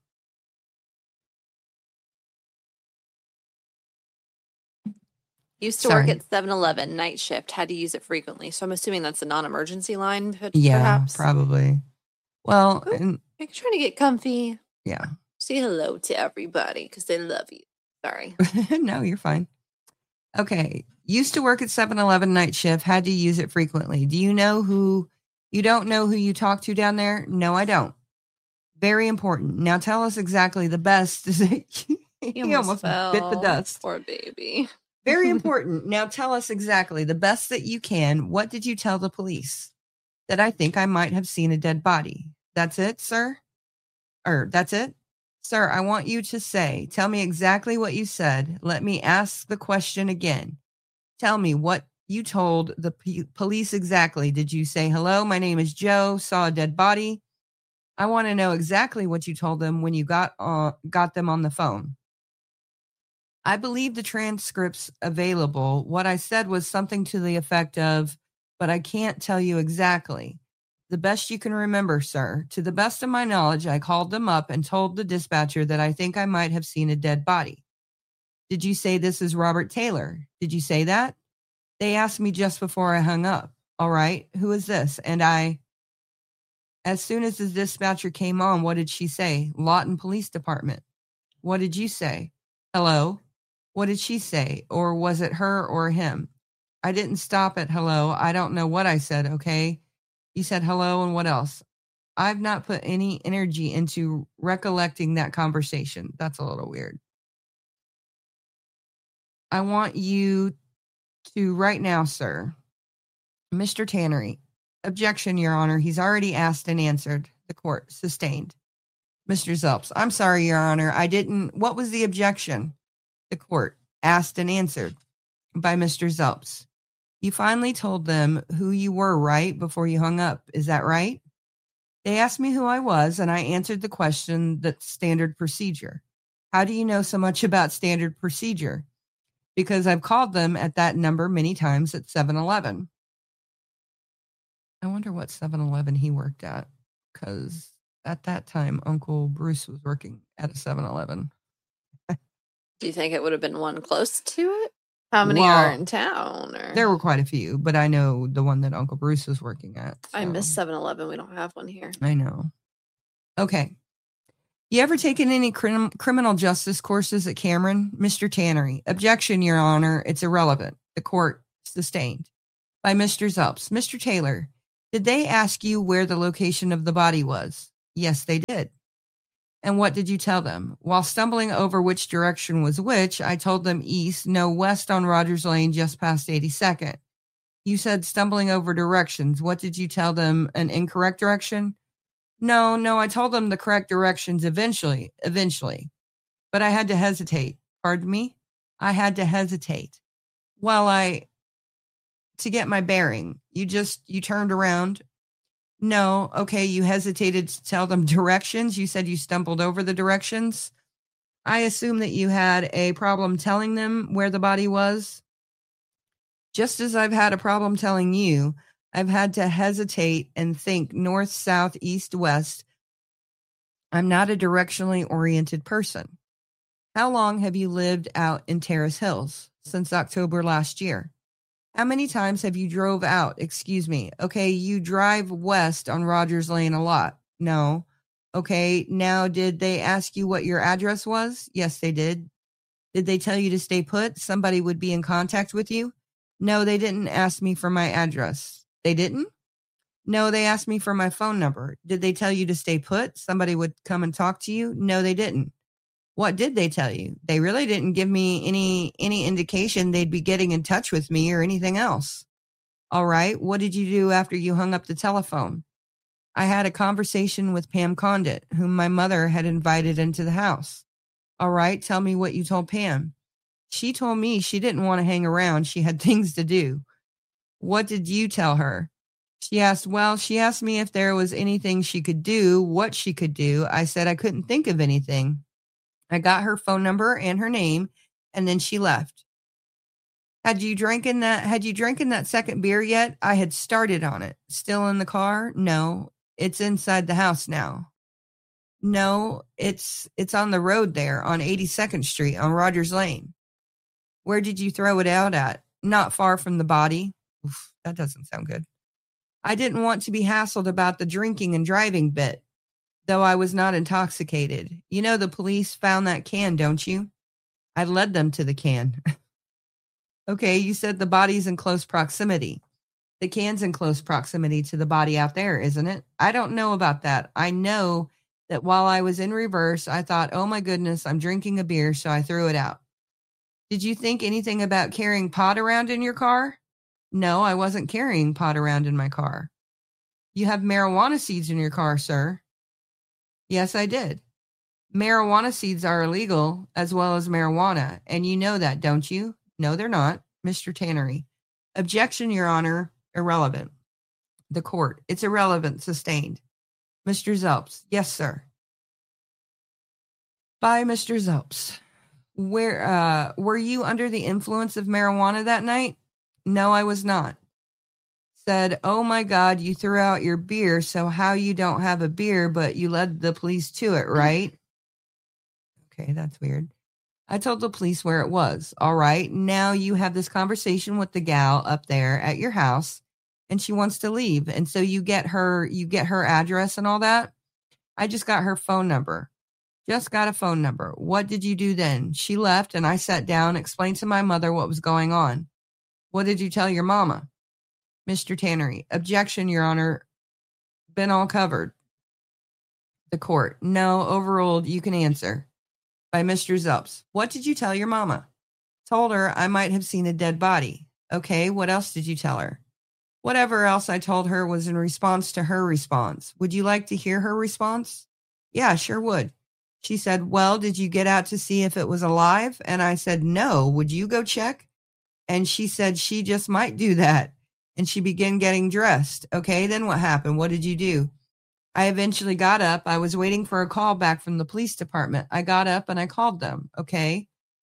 Used to Sorry. work at seven eleven, night shift, had to use it frequently. So I'm assuming that's a non-emergency line, per- Yeah, perhaps. probably. Well, Ooh. and You're trying to get comfy. yeah. Say hello to everybody because they love you. Sorry. No, you're fine. Okay. Used to work at seven eleven night shift, had to use it frequently. Do you know who, you don't know who you talk to down there? No, I don't. Very important. Now tell us exactly the best. he, He he almost fell. bit the dust. Poor baby. Very important. Now tell us exactly the best that you can. What did you tell the police? That I think I might have seen a dead body. That's it, sir? Or that's it? Sir, I want you to say, tell me exactly what you said. Let me ask the question again. Tell me what you told the p- police exactly. Did you say, hello, my name is Joe, saw a dead body? I want to know exactly what you told them when you got uh, got them on the phone. I believe the transcript's available. What I said was something to the effect of, but I can't tell you exactly. The best you can remember, sir. To the best of my knowledge, I called them up and told the dispatcher that I think I might have seen a dead body. Did you say this is Robert Taylor? Did you say that? They asked me just before I hung up. All right, who is this? And I, as soon as the dispatcher came on, what did she say? Lawton Police Department. What did you say? Hello? What did she say? Or was it her or him? I didn't stop at hello. I don't know what I said, okay? You said hello and what else? I've not put any energy into recollecting that conversation. That's a little weird. I want you to right now, sir. Mister Tannery. Objection, Your Honor. He's already asked and answered. The court sustained. Mister Zelps. I'm sorry, Your Honor. I didn't. What was the objection? The court asked and answered by Mister Zelps. You finally told them who you were, right, before you hung up. Is that right? They asked me who I was, and I answered the question that's standard procedure. How do you know so much about standard procedure? because I've called them at that number many times at seven eleven. I wonder what seven eleven he worked at, because at that time, Uncle Bruce was working at a seven eleven. Do you think it would have been one close to it? How many Well, are in town? Or there were quite a few, but I know the one that Uncle Bruce was working at. I so- miss seven eleven. We don't have one here. I know. Okay. You ever taken any crim- criminal justice courses at Cameron? Mister Tannery. Objection, Your Honor. It's irrelevant. The court sustained. By Mister Zelps. Mister Taylor, did they ask you where the location of the body was? Yes, they did. And what did you tell them? While stumbling over which direction was which, I told them east, no, west on Rogers Lane, just past eighty-second. You said stumbling over directions. What did you tell them? An incorrect direction? No, no, I told them the correct directions eventually, eventually. But I had to hesitate. Pardon me? I had to hesitate. Well, I, to get my bearing. You just, you turned around. No, okay, you hesitated to tell them directions. You said you stumbled over the directions. I assume that you had a problem telling them where the body was. Just as I've had a problem telling you, I've had to hesitate and think north, south, east, west. I'm not a directionally oriented person. How long have you lived out in Terrace Hills? Since October last year. How many times have you drove out? Excuse me. Okay, you drive west on Rogers Lane a lot. No. Okay, now did they ask you what your address was? Yes, they did. Did they tell you to stay put? Somebody would be in contact with you? No, they didn't ask me for my address. They didn't? No, they asked me for my phone number. Did they tell you to stay put? Somebody would come and talk to you? No, they didn't. What did they tell you? They really didn't give me any any indication they'd be getting in touch with me or anything else. All right, what did you do after you hung up the telephone? I had a conversation with Pam Condit, whom my mother had invited into the house. All right, tell me what you told Pam. She told me she didn't want to hang around. She had things to do. What did you tell her? She asked, well, she asked me if there was anything she could do, what she could do. I said I couldn't think of anything. I got her phone number and her name, and then she left. Had you drank in that, had you drank in that second beer yet? I had started on it. Still in the car? No, it's inside the house now. No, it's, it's on the road there on eighty-second Street on Rogers Lane. Where did you throw it out at? Not far from the body. Oof, that doesn't sound good. I didn't want to be hassled about the drinking and driving bit, though I was not intoxicated. You know the police found that can, don't you? I led them to the can. Okay, you said the body's in close proximity. The can's in close proximity to the body out there, isn't it? I don't know about that. I know that while I was in reverse, I thought, oh my goodness, I'm drinking a beer, so I threw it out. Did you think anything about carrying pot around in your car? No, I wasn't carrying pot around in my car. You have marijuana seeds in your car, sir. Yes, I did. Marijuana seeds are illegal as well as marijuana, and you know that, don't you? No, they're not. Mister Tannery. Objection, Your Honor. Irrelevant. The court. It's irrelevant. Sustained. Mister Zelps. Yes, sir. By Mister Zelps. Where, uh, were you under the influence of marijuana that night? No, I was not. Said, oh my God, you threw out your beer, so how you don't have a beer, but you led the police to it, right? Okay, that's weird. I told the police where it was. All right, now you have this conversation with the gal up there at your house, and she wants to leave, and so you get her, you get her address and all that. I just got her phone number. Just got a phone number. What did you do then? She left, and I sat down, explained to my mother what was going on. What did you tell your mama? Mister Tannery. Objection, Your Honor. Been all covered. The court. No, overruled. You can answer. By Mister Zelps. What did you tell your mama? Told her I might have seen a dead body. Okay, what else did you tell her? Whatever else I told her was in response to her response. Would you like to hear her response? Yeah, sure would. She said, well, did you get out to see if it was alive? And I said, no. Would you go check? And she said she just might do that. And she began getting dressed. Okay, then what happened? What did you do? I eventually got up. I was waiting for a call back from the police department. I got up and I called them. Okay.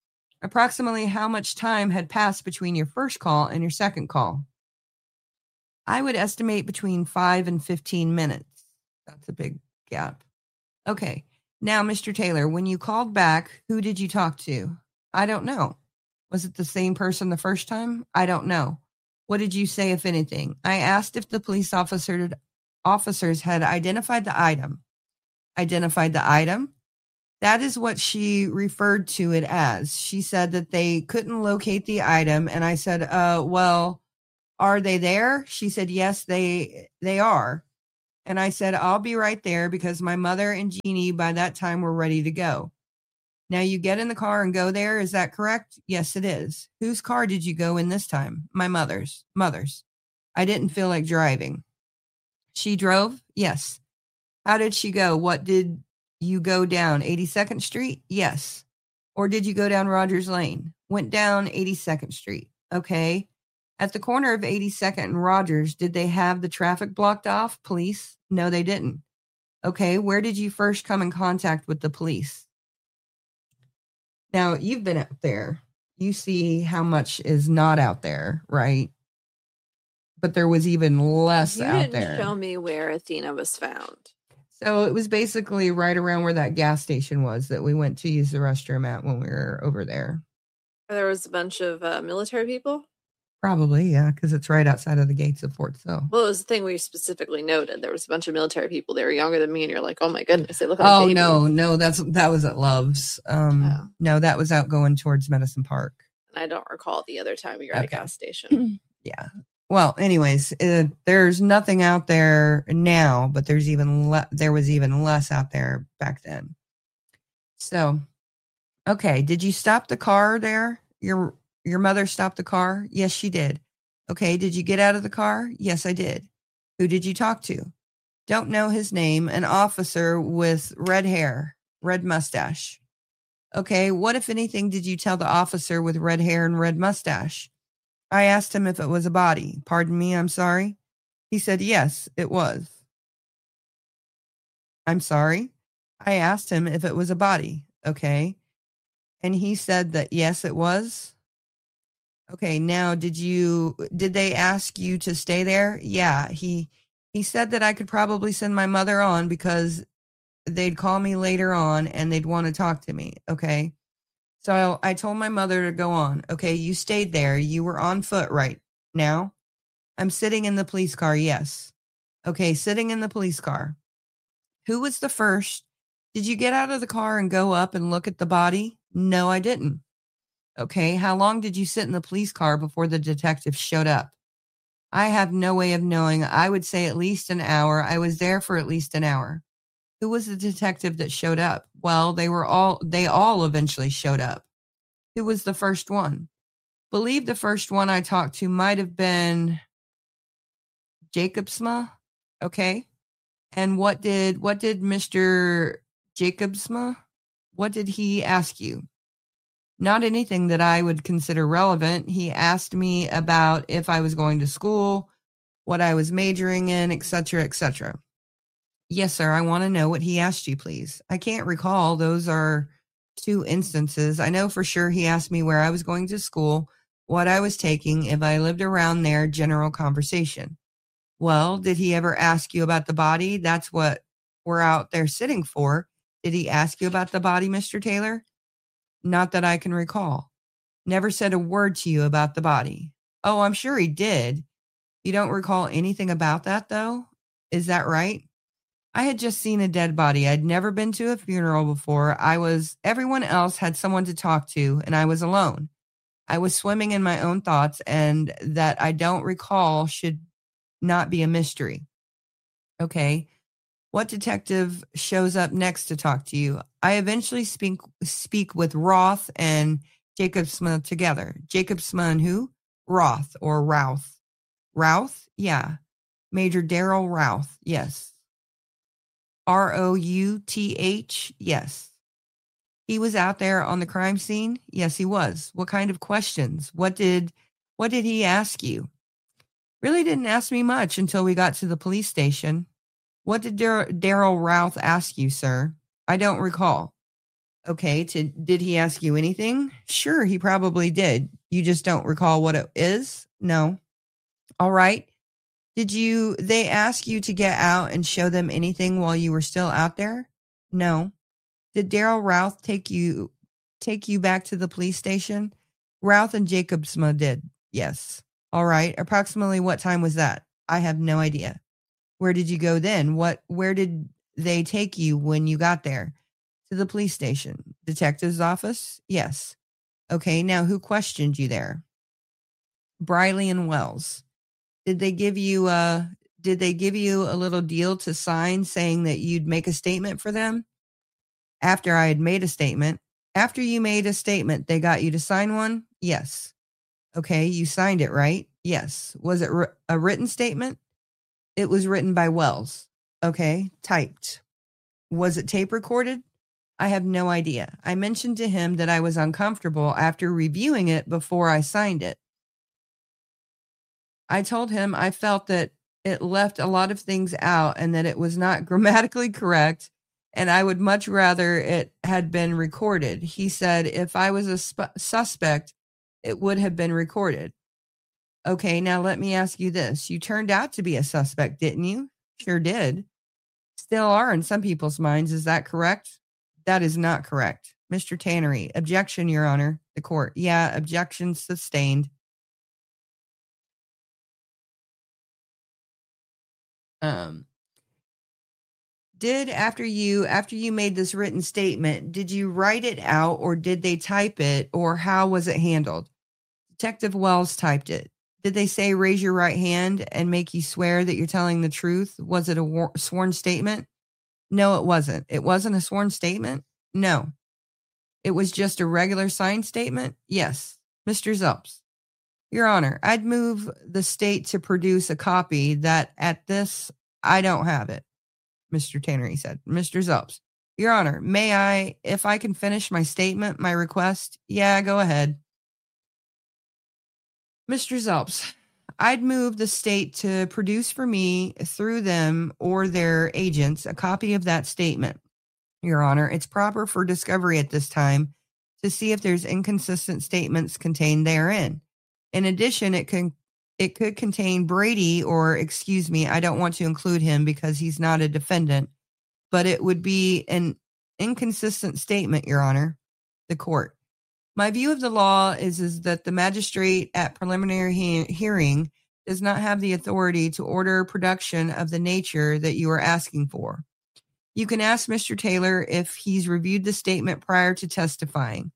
Approximately how much time had passed between your first call and your second call? I would estimate between five and fifteen minutes. That's a big gap. Okay. Now, Mister Taylor, when you called back, who did you talk to? I don't know. Was it the same person the first time? I don't know. What did you say, if anything? I asked if the police officer, officers had identified the item. Identified the item? That is what she referred to it as. She said that they couldn't locate the item. And I said, uh, well, are they there? She said, yes, they they are. And I said, I'll be right there because my mother and Jeannie by that time were ready to go. Now you get in the car and go there. Is that correct? Yes, it is. Whose car did you go in this time? My mother's. Mother's. I didn't feel like driving. She drove? Yes. How did she go? What did you go down? eighty-second Street? Yes. Or did you go down Rogers Lane? Went down eighty-second Street. Okay. At the corner of eighty-second and Rogers, did they have the traffic blocked off? Police? No, they didn't. Okay. Where did you first come in contact with the police? Now, you've been out there. You see how much is not out there, right? But there was even less you out didn't there. Show me where Athena was found. So it was basically right around where that gas station was that we went to use the restroom at when we were over there. There was a bunch of uh, military people? Probably, yeah, because it's right outside of the gates of Fort Sill. Well, it was the thing we specifically noted. There was a bunch of military people. They were younger than me, and you're like, oh my goodness, they look like Oh, babies. no, no, that's that was at Love's. Um, Oh. No, that was out going towards Medicine Park. And I don't recall the other time we were at Okay. a gas station. Yeah. Well, anyways, uh, there's nothing out there now, but there's even le- there was even less out there back then. So, okay, did you stop the car there? Your your mother stopped the car? Yes, she did. Okay, did you get out of the car? Yes, I did. Who did you talk to? Don't know his name. An officer with red hair, red mustache. Okay, what, if anything, did you tell the officer with red hair and red mustache? I asked him if it was a body. Pardon me, I'm sorry. He said, yes, it was. I'm sorry. I asked him if it was a body. Okay. And he said that, yes, it was. Okay. Now, did you, did they ask you to stay there? Yeah. He, he said that I could probably send my mother on because they'd call me later on and they'd want to talk to me. Okay. So I told my mother to go on. Okay, you stayed there. You were on foot right now. I'm sitting in the police car. Yes. Okay, sitting in the police car. Who was the first? Did you get out of the car and go up and look at the body? No, I didn't. Okay, how long did you sit in the police car before the detective showed up? I have no way of knowing. I would say at least an hour. I was there for at least an hour. Who was the detective that showed up? Well, they were all, they all eventually showed up. Who was the first one? Believe the first one I talked to might have been Jacobsma. Okay. And what did, what did Mister Jacobsma, what did he ask you? Not anything that I would consider relevant. He asked me about if I was going to school, what I was majoring in, et cetera, et cetera. Yes, sir. I want to know what he asked you, please. I can't recall. Those are two instances. I know for sure he asked me where I was going to school, what I was taking, if I lived around there, general conversation. Well, did he ever ask you about the body? That's what we're out there sitting for. Did he ask you about the body, Mister Taylor? Not that I can recall. Never said a word to you about the body. Oh, I'm sure he did. You don't recall anything about that, though? Is that right? I had just seen a dead body. I'd never been to a funeral before. I was, everyone else had someone to talk to, and I was alone. I was swimming in my own thoughts, and that I don't recall should not be a mystery. Okay. What detective shows up next to talk to you? I eventually speak speak with Roth and Jacobsma together. Jacobsma and who? Roth or Routh. Routh? Yeah. Major Daryl Routh. Yes. R O U T H? Yes. He was out there on the crime scene? Yes, he was. What kind of questions? What did what did he ask you? Really didn't ask me much until we got to the police station. What did Dar- Daryl Routh ask you, sir? I don't recall. Okay. To, did he ask you anything? Sure, he probably did. You just don't recall what it is? No. All right. Did you, they ask you to get out and show them anything while you were still out there? No. Did Daryl Routh take you, take you back to the police station? Routh and Jacobsma did. Yes. All right. Approximately what time was that? I have no idea. Where did you go then? What, where did they take you when you got there? To the police station. Detective's office? Yes. Okay. Now who questioned you there? Briley and Wells. Did they give you a, did they give you a little deal to sign saying that you'd make a statement for them? After I had made a statement. After you made a statement, they got you to sign one? Yes. Okay. You signed it, right? Yes. Was it a written statement? It was written by Wells. Okay. Typed. Was it tape recorded? I have no idea. I mentioned to him that I was uncomfortable after reviewing it before I signed it. I told him I felt that it left a lot of things out and that it was not grammatically correct, and I would much rather it had been recorded. He said if I was a sp- suspect, it would have been recorded. Okay, now let me ask you this. You turned out to be a suspect, didn't you? Sure did. Still are in some people's minds. Is that correct? That is not correct. Mister Tannery, objection, Your Honor. The court. Yeah, objection sustained. Um, did after you after you made this written statement, did you write it out or did they type it or how was it handled? Detective Wells typed it. Did they say raise your right hand and make you swear that you're telling the truth? Was it a war- sworn statement? No, it wasn't. It wasn't a sworn statement? No. It was just a regular signed statement? Yes. Mister Zelps. Your Honor, I'd move the state to produce a copy that at this, I don't have it, Mister Tannery said. Mister Zelps. Your Honor, may I, if I can finish my statement, my request? Yeah, go ahead. Mister Zelps, I'd move the state to produce for me through them or their agents a copy of that statement. Your Honor, it's proper for discovery at this time to see if there's inconsistent statements contained therein. In addition, it can it could contain Brady or, excuse me, I don't want to include him because he's not a defendant, but it would be an inconsistent statement, Your Honor. The court. My view of the law is, is that the magistrate at preliminary he- hearing does not have the authority to order production of the nature that you are asking for. You can ask Mister Taylor if he's reviewed the statement prior to testifying.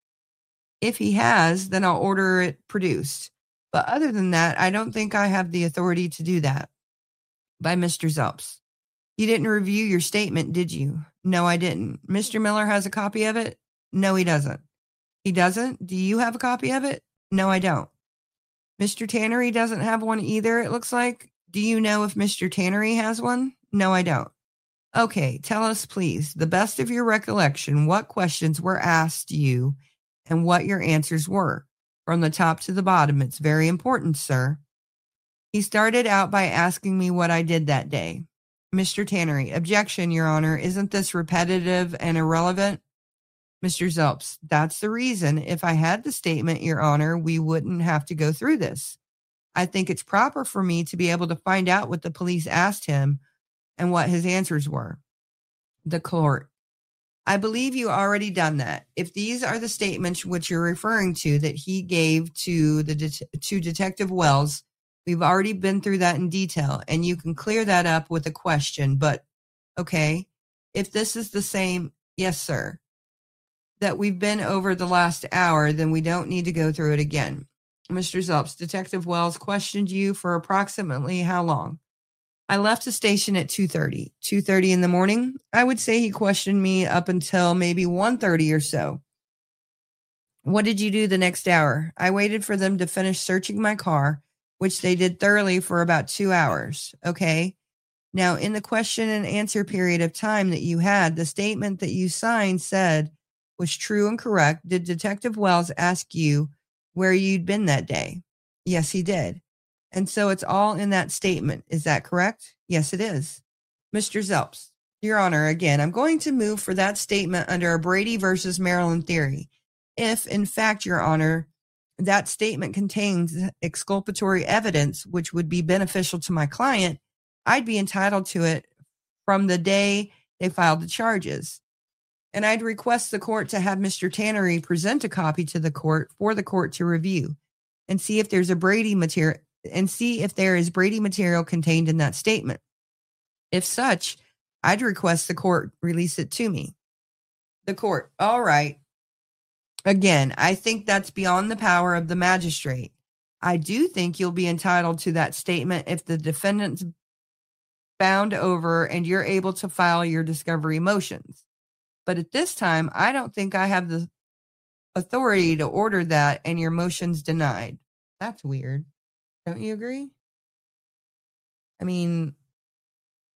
If he has, then I'll order it produced. But other than that, I don't think I have the authority to do that. By Mister Zelps. You didn't review your statement, did you? No, I didn't. Mister Miller has a copy of it? No, he doesn't. He doesn't? Do you have a copy of it? No, I don't. Mister Tannery doesn't have one either, it looks like. Do you know if Mister Tannery has one? No, I don't. Okay, tell us, please, the best of your recollection, what questions were asked you and what your answers were. From the top to the bottom, it's very important, sir. He started out by asking me what I did that day. Mister Tannery, objection, Your Honor. Isn't this repetitive and irrelevant? Mister Zelps, that's the reason. If I had the statement, Your Honor, we wouldn't have to go through this. I think it's proper for me to be able to find out what the police asked him and what his answers were. The court. I believe you already done that. If these are the statements which you're referring to that he gave to the det- to Detective Wells, we've already been through that in detail, and you can clear that up with a question. But okay, if this is the same, yes, sir, that we've been over the last hour, then we don't need to go through it again. Mister Zelps, Detective Wells questioned you for approximately how long? I left the station at two thirty. two thirty in the morning? I would say he questioned me up until maybe one thirty or so. What did you do the next hour? I waited for them to finish searching my car, which they did thoroughly for about two hours. Okay. Now, in the question and answer period of time that you had, the statement that you signed said was true and correct. Did Detective Wells ask you where you'd been that day? Yes, he did. And so it's all in that statement. Is that correct? Yes, it is. Mister Zelps, Your Honor, again, I'm going to move for that statement under a Brady versus Maryland theory. If, in fact, Your Honor, that statement contains exculpatory evidence which would be beneficial to my client, I'd be entitled to it from the day they filed the charges. And I'd request the court to have Mister Tannery present a copy to the court for the court to review and see if there's a Brady material and see if there is Brady material contained in that statement. If such, I'd request the court release it to me. The court, all right. Again, I think that's beyond the power of the magistrate. I do think you'll be entitled to that statement if the defendant's bound over and you're able to file your discovery motions. But at this time, I don't think I have the authority to order that and your motion's denied. That's weird. Don't you agree? I mean,